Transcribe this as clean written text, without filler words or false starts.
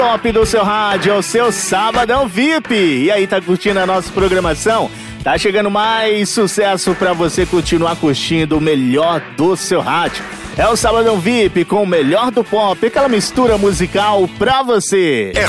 Top do seu rádio, é o seu Sabadão VIP. E aí, tá curtindo a nossa programação? Tá chegando mais sucesso pra você continuar curtindo o melhor do seu rádio. É o Sabadão VIP com o melhor do pop, aquela mistura musical pra você. É